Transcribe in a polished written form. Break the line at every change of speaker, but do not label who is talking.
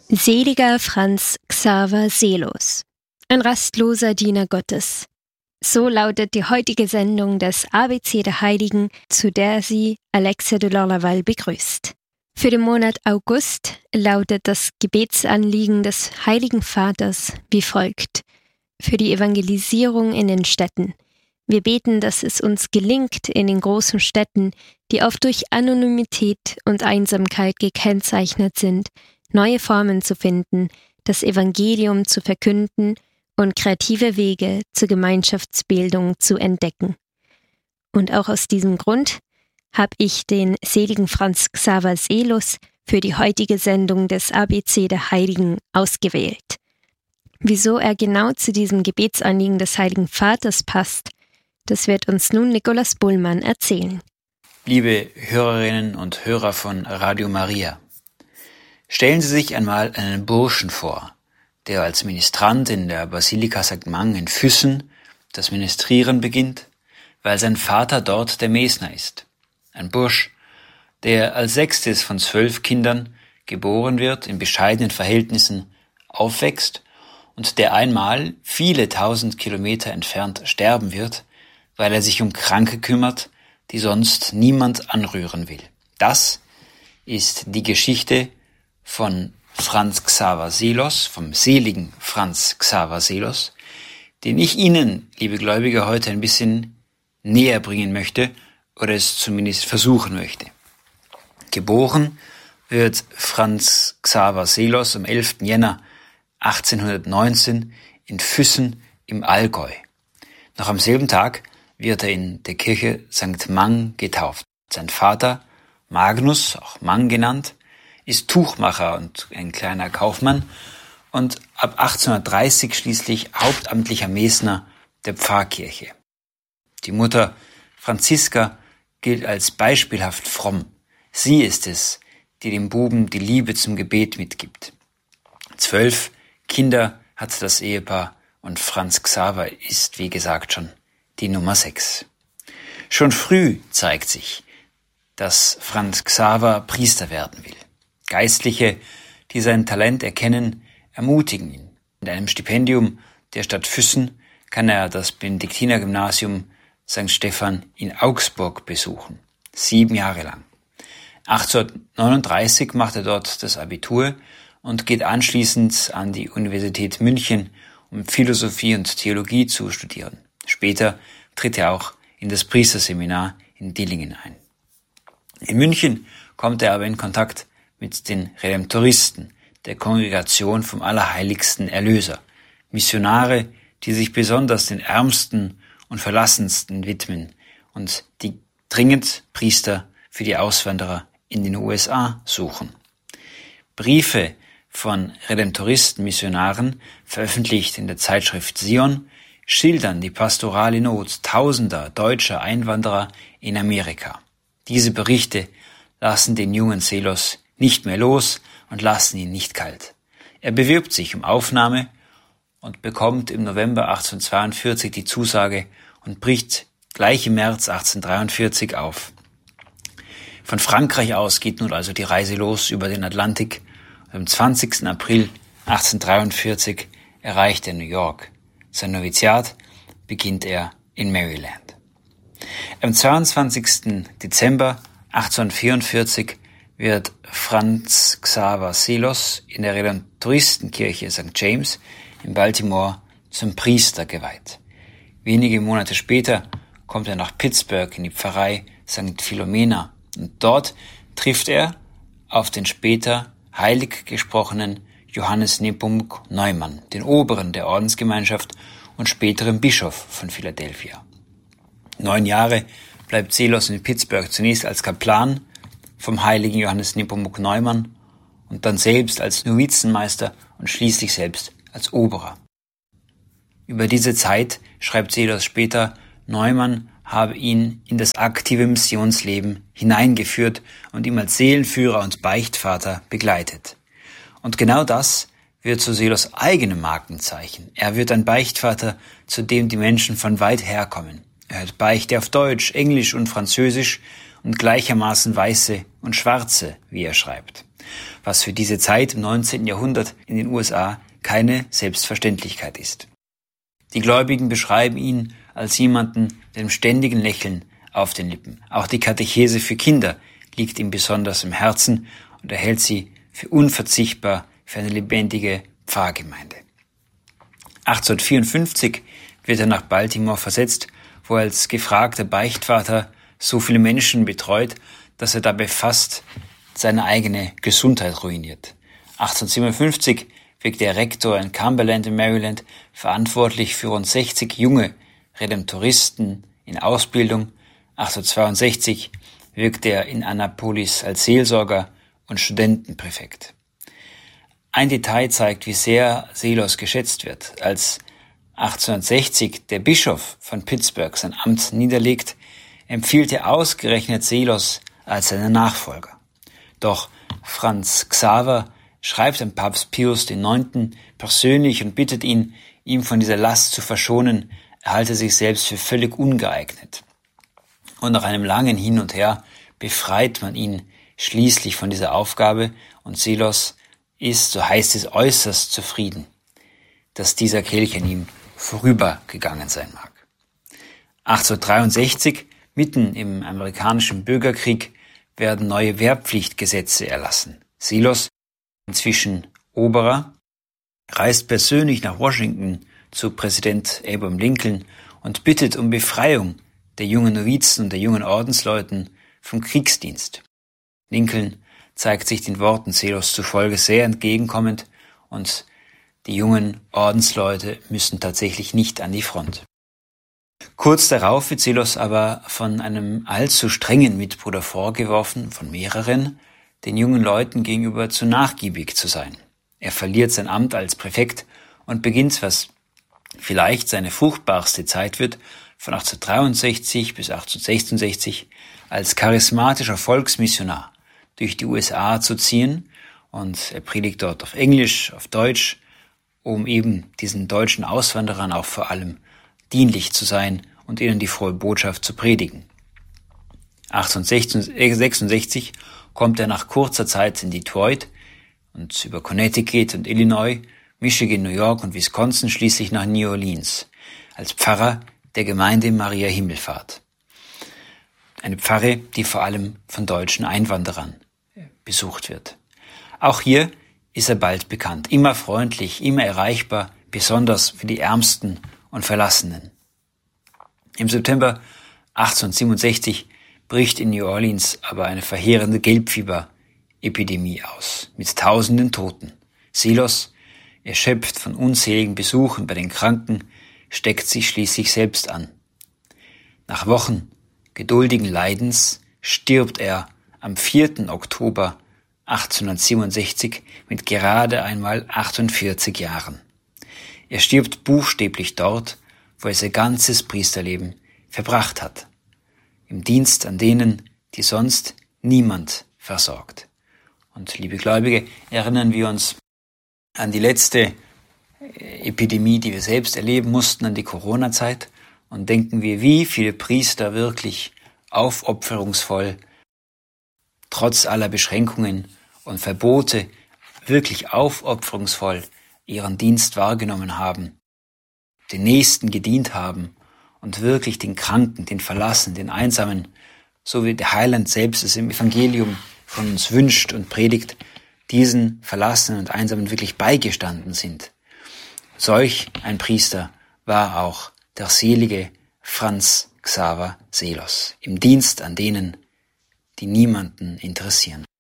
Seliger Franz Xaver Seelos, ein rastloser Diener Gottes. So lautet die heutige Sendung des ABC der Heiligen, zu der sie Alexa de Lorlaval begrüßt. Für den Monat August lautet das Gebetsanliegen des Heiligen Vaters wie folgt: Für die Evangelisierung in den Städten. Wir beten, dass es uns gelingt, in den großen Städten, die oft durch Anonymität und Einsamkeit gekennzeichnet sind, neue Formen zu finden, das Evangelium zu verkünden und kreative Wege zur Gemeinschaftsbildung zu entdecken. Und auch aus diesem Grund habe ich den seligen Franz Xaver Seelos für die heutige Sendung des ABC der Heiligen ausgewählt. Wieso er genau zu diesem Gebetsanliegen des Heiligen Vaters passt, das wird uns nun Nikolaus Bullmann erzählen.
Liebe Hörerinnen und Hörer von Radio Maria, stellen Sie sich einmal einen Burschen vor, der als Ministrant in der Basilika St. Mang in Füssen das Ministrieren beginnt, weil sein Vater dort der Mesner ist. Ein Bursch, der als 6. von 12 Kindern geboren wird, in bescheidenen Verhältnissen aufwächst und der einmal viele tausend Kilometer entfernt sterben wird, weil er sich um Kranke kümmert, die sonst niemand anrühren will. Das ist die Geschichte von Franz Xaver Seelos, vom seligen Franz Xaver Seelos, den ich Ihnen, liebe Gläubige, heute ein bisschen näher bringen möchte oder es zumindest versuchen möchte. Geboren wird Franz Xaver Seelos am 11. Jänner 1819 in Füssen im Allgäu. Noch am selben Tag wird er in der Kirche St. Mang getauft. Sein Vater, Magnus, auch Mang genannt, ist Tuchmacher und ein kleiner Kaufmann und ab 1830 schließlich hauptamtlicher Mesner der Pfarrkirche. Die Mutter Franziska gilt als beispielhaft fromm. Sie ist es, die dem Buben die Liebe zum Gebet mitgibt. 12 Kinder hat das Ehepaar und Franz Xaver ist, wie gesagt, schon die Nummer 6. Schon früh zeigt sich, dass Franz Xaver Priester werden will. Geistliche, die sein Talent erkennen, ermutigen ihn. Mit einem Stipendium der Stadt Füssen kann er das Benediktinergymnasium St. Stephan in Augsburg besuchen. 7 Jahre lang. 1839 macht er dort das Abitur und geht anschließend an die Universität München, um Philosophie und Theologie zu studieren. Später tritt er auch in das Priesterseminar in Dillingen ein. In München kommt er aber in Kontakt mit den Redemptoristen, der Kongregation vom Allerheiligsten Erlöser, Missionare, die sich besonders den Ärmsten und Verlassensten widmen und die dringend Priester für die Auswanderer in den USA suchen. Briefe von Redemptoristen, Missionaren, veröffentlicht in der Zeitschrift Sion, schildern die pastorale Not tausender deutscher Einwanderer in Amerika. Diese Berichte lassen den jungen Seelos nicht mehr los und lassen ihn nicht kalt. Er bewirbt sich um Aufnahme und bekommt im November 1842 die Zusage und bricht gleich im März 1843 auf. Von Frankreich aus geht nun also die Reise los über den Atlantik. Am 20. April 1843 erreicht er New York. Sein Noviziat beginnt er in Maryland. Am 22. Dezember 1844 wird Franz Xaver Seelos in der Redemptoristenkirche St. James in Baltimore zum Priester geweiht. Wenige Monate später kommt er nach Pittsburgh in die Pfarrei St. Philomena und dort trifft er auf den später heilig gesprochenen Johannes Nepomuk Neumann, den Oberen der Ordensgemeinschaft und späteren Bischof von Philadelphia. 9 Jahre bleibt Seelos in Pittsburgh zunächst als Kaplan vom heiligen Johannes Nepomuk Neumann und dann selbst als Novizenmeister und schließlich selbst als Oberer. Über diese Zeit schreibt Seelos später, Neumann habe ihn in das aktive Missionsleben hineingeführt und ihm als Seelenführer und Beichtvater begleitet. Und genau das wird zu Seelos eigenem Markenzeichen. Er wird ein Beichtvater, zu dem die Menschen von weit her kommen. Er hört Beichte auf Deutsch, Englisch und Französisch und gleichermaßen Weiße und Schwarze, wie er schreibt. was für diese Zeit im 19. Jahrhundert in den USA keine Selbstverständlichkeit ist. Die Gläubigen beschreiben ihn als jemanden mit einem ständigen Lächeln auf den Lippen. Auch die Katechese für Kinder liegt ihm besonders im Herzen und er hält sie für unverzichtbar für eine lebendige Pfarrgemeinde. 1854 wird er nach Baltimore versetzt, wo er als gefragter Beichtvater so viele Menschen betreut, dass er dabei fast seine eigene Gesundheit ruiniert. 1857 wirkt der Rektor in Cumberland in Maryland verantwortlich für rund 60 junge Redemptoristen in Ausbildung. 1862 wirkt er in Annapolis als Seelsorger und Studentenpräfekt. Ein Detail zeigt, wie sehr Seelos geschätzt wird. Als 1860 der Bischof von Pittsburgh sein Amt niederlegt, empfiehlt er ausgerechnet Seelos als seinen Nachfolger. Doch Franz Xaver schreibt an Papst Pius IX. Persönlich und bittet ihn, ihm von dieser Last zu verschonen, er halte sich selbst für völlig ungeeignet. Und nach einem langen Hin und Her befreit man ihn schließlich von dieser Aufgabe und Seelos ist, so heißt es, äußerst zufrieden, dass dieser Kelch an ihm vorübergegangen sein mag. 1863, mitten im amerikanischen Bürgerkrieg, werden neue Wehrpflichtgesetze erlassen. Seelos, inzwischen Oberer, reist persönlich nach Washington zu Präsident Abraham Lincoln und bittet um Befreiung der jungen Novizen und der jungen Ordensleuten vom Kriegsdienst. Lincoln zeigt sich den Worten Seelos zufolge sehr entgegenkommend und die jungen Ordensleute müssen tatsächlich nicht an die Front. Kurz darauf wird Seelos aber von einem allzu strengen Mitbruder vorgeworfen, von mehreren, den jungen Leuten gegenüber zu nachgiebig zu sein. Er verliert sein Amt als Präfekt und beginnt, was vielleicht seine fruchtbarste Zeit wird, von 1863 bis 1866 als charismatischer Volksmissionar durch die USA zu ziehen und er predigt dort auf Englisch, auf Deutsch, um eben diesen deutschen Auswanderern auch vor allem dienlich zu sein und ihnen die frohe Botschaft zu predigen. 1866 kommt er nach kurzer Zeit in Detroit und über Connecticut und Illinois, Michigan, New York und Wisconsin schließlich nach New Orleans als Pfarrer der Gemeinde Maria Himmelfahrt. Eine Pfarre, die vor allem von deutschen Einwanderern besucht wird. Auch hier ist er bald bekannt, immer freundlich, immer erreichbar, besonders für die Ärmsten und Verlassenen. Im September 1867 bricht in New Orleans aber eine verheerende Gelbfieberepidemie aus, mit tausenden Toten. Seelos, erschöpft von unzähligen Besuchen bei den Kranken, steckt sich schließlich selbst an. Nach Wochen geduldigen Leidens stirbt er am 4. Oktober 1867 mit gerade einmal 48 Jahren. Er stirbt buchstäblich dort, wo er sein ganzes Priesterleben verbracht hat, im Dienst an denen, die sonst niemand versorgt. Und liebe Gläubige, erinnern wir uns an die letzte Epidemie, die wir selbst erleben mussten, an die Corona-Zeit, und denken wir, wie viele Priester wirklich aufopferungsvoll, trotz aller Beschränkungen und Verbote, wirklich aufopferungsvoll ihren Dienst wahrgenommen haben, den Nächsten gedient haben und wirklich den Kranken, den Verlassenen, den Einsamen, so wie der Heiland selbst es im Evangelium von uns wünscht und predigt, diesen Verlassenen und Einsamen wirklich beigestanden sind. Solch ein Priester war auch der selige Franz Xaver Seelos im Dienst an denen, die niemanden interessieren.